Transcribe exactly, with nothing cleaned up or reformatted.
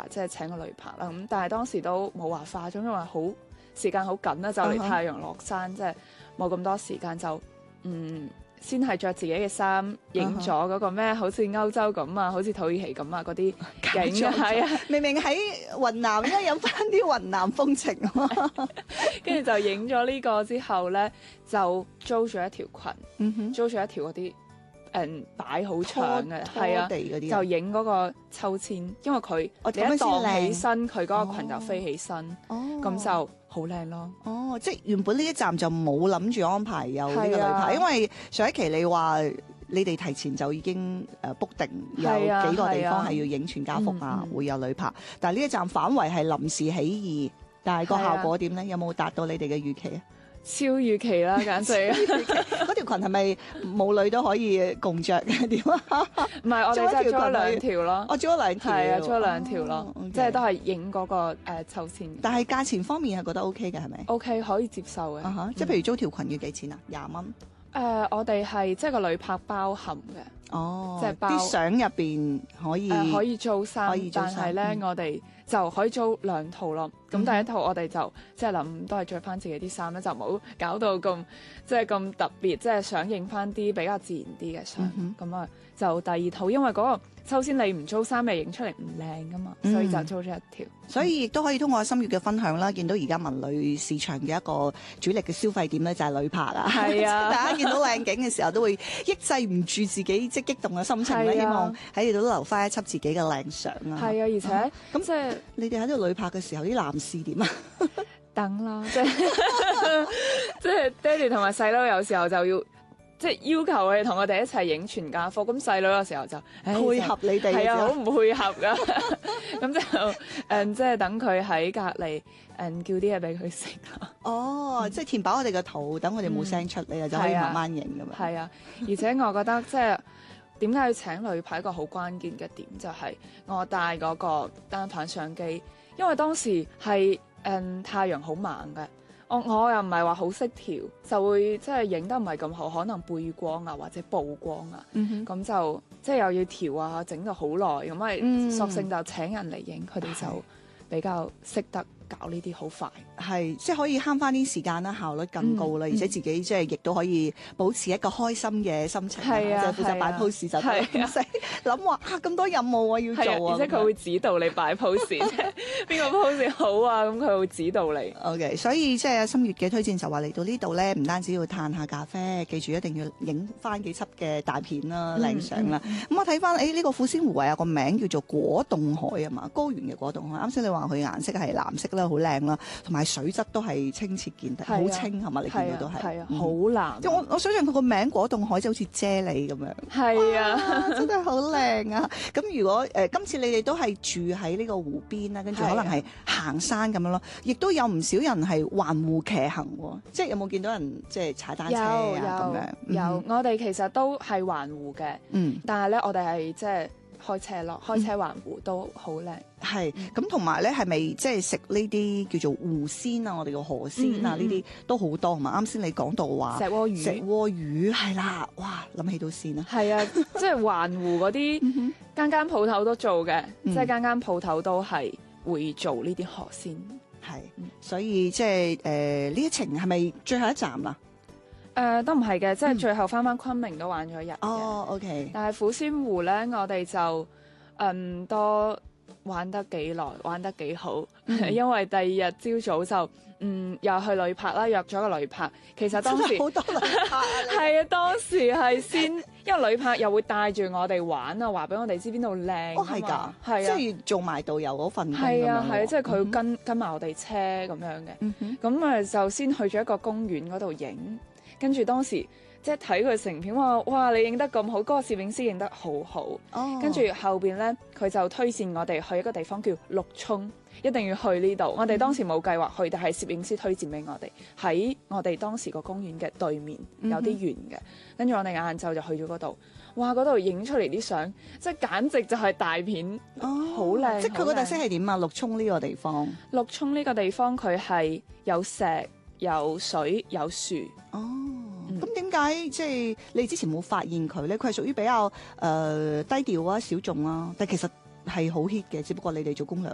話即係請個旅拍啦。咁但係當時都冇話化妝，因為好時間好緊啦，就嚟太陽落山，即係冇咁多時間就嗯。先係着自己嘅衫，影咗嗰個咩，好似歐洲咁啊，好似土耳其咁啊，嗰啲景係啊， 明明喺雲南，而家有翻啲雲南風情啊， 跟住就影咗呢個之後咧，就租咗一條裙， 嗯哼， 租咗一條嗰啲誒擺好長嘅，係啊， 地嗰啲就影嗰個秋千，因為佢哦你一咁樣先盪起靚身，佢嗰個裙就飛起身， 哦， 咁就好靚咯。 哦，即係原本呢一站就冇諗住安排有呢個旅係啊拍，因為上一期你話你哋提前就已經誒 book 定有係啊幾個地係啊方係要影全家福啊， 嗯嗯會有旅拍，但係呢一站反為係臨時起意，但係個係啊效果點咧？有冇達到你哋嘅預期啊？ 超預期啦，簡直嗰條裙係咪母女都可以共着嘅？點啊？ 唔係我哋真係租咗租一條裙兩條咯， 我租咗兩條， 係啊，租咗兩條咯哦，OK， 即係都係影嗰個誒秋千。 但係價錢方面係覺得 OK 嘅係咪？ O K 可以接受嘅， 啊哈，即係譬如租條裙要幾錢啊？廿蚊。 誒我哋係即係個旅拍包含嘅， 哦， 即係包啲相入邊可以誒可以租衫可以，租衫但係咧嗯我哋就可以租兩套咯。咁嗯第一套我哋就即係諗都係着翻自己啲衫咧，就冇搞到咁即係咁特別，即係想影翻啲比較自然啲嘅相。 嗯咁啊就第二套，因為嗰個首先你唔租衫，你影出嚟唔靚噶嘛， 嗯所以就租咗一條。 所以亦都可以通過心月嘅分享啦，見到而家文旅市場嘅一個主力嘅消費點咧，就係旅拍啊。 係啊大家見到靚景嘅時候，都會抑制唔住自己即係激動嘅心情咧， 係啊希望喺度都留翻一輯自己嘅靚相啊。 係啊，而且咁即係你哋喺度旅拍嘅時候，啲男士點啊？ 等啦，即係即係爹哋同埋細佬有時候就要即係要求佢哋同我哋一齊影全家福，咁細佬有時候就唉配合你哋係啊，好嘅唔配合噶，咁就誒即係等佢喺隔離誒叫啲嘢俾佢食咯。 哦，即係填飽我哋嘅肚，等我哋冇聲出嚟啊，就可以係啊慢慢影咁樣。 係啊，而且我覺得即係點解要請旅拍一個好關鍵嘅點就係我帶嗰個單反相機，因為當時係誒太陽好猛嘅。我我又唔係話好識調，就會即係影得唔係咁好，可能背光啊或者曝光啊，咁、 嗯哼就即係又要調啊，整到好耐，咁咪嗯索性就請人嚟影，佢哋就比較識得搞呢啲好快。 係，即係可以慳翻啲時間啦，效率更高啦， 嗯而且自己即係亦都可以保持一個開心嘅心情， 係啊即係負責擺係啊 pose 就得， 係啊唔使諗話啊咁多任務我要係做啊， 而且佢會指導你擺 pose，即係邊個 pose 好啊，咁佢會指導你。 OK，所以即係阿心月嘅推薦就話嚟到呢度咧，唔單止要嘆下咖啡，記住一定要影翻幾輯嘅大片啦、靚相啦。咁我睇翻誒呢個富仙湖係有個名叫做果凍海啊嘛，高原嘅果凍海。啱先你話佢顏色係藍色啦，好靚啦，同埋水質都係清澈見底，好係啊清係嘛？你見到都係， 係啊， 嗯好藍。 即係我我想象佢個名果凍海就好似啫喱咁樣。 係啊。 啊，真係好靚啊！咁如果誒、呃、今次你哋都係住喺呢個湖邊啦，跟住係啊可能係行山咁樣咯，亦都有唔少人係環湖騎行喎，即係有冇見到人即係踩單車啊咁樣？ 有有，我哋其實都係環湖嘅， 嗯， 但係咧我哋係即係開車咯，開車環湖都好靚。 係咁，同埋咧係咪即係食呢啲叫做湖鮮啊？我哋嘅河鮮啊， 嗯嗯呢啲都好多係嘛？啱先你講到話石鍋石魚鍋魚係啦，哇諗起到先啊！ 係啊，即係環湖嗰啲間間鋪頭都做嘅， 嗯即係間間鋪頭都係會做呢啲河鮮。 係嗯， 所以即係誒呢一程係咪最後一站啦？ 誒、都唔係嘅，即係最後翻翻昆明都玩咗一日嘅。 哦，OK， 但係虎仙湖咧，我哋就嗯多玩得幾耐，玩得幾好， 嗯因為第二日朝早就嗯又去旅拍啦，約咗個旅拍。其實當時真係好多旅客啊！你係啊，當時係先，因為旅拍又會帶住我哋玩啊，話俾我哋知邊度靚哦，係㗎， 係啊， 即係做埋導遊嗰份工咁樣係啊，係啊， 喎即係佢跟跟埋我哋車咁樣嘅。 嗯哼咁誒就先去咗一個公園嗰度影，跟住當時即係睇佢成片，哇哇你影得咁好，嗰、個攝影師影得好好。 哦， 跟住後邊咧，佢就推薦我哋去一個地方叫陸涌，一定要去呢度。我哋當時冇計劃去，但係攝影師推薦俾我哋，喺我哋當時個公園嘅對面，有啲遠嘅。跟住我哋晏晝就去咗嗰度，哇！嗰度影出嚟啲相，即係簡直就係大片， 哦好靚即係佢個特色係點啊？陸涌呢個地方， 陸涌呢個地方佢係有石、有水、有樹。 哦，咁點解即係你之前冇發現佢咧？佢係屬於比較誒、呃、低調啊、小眾啊，但其實係好 hit 嘅，只不過你哋做攻略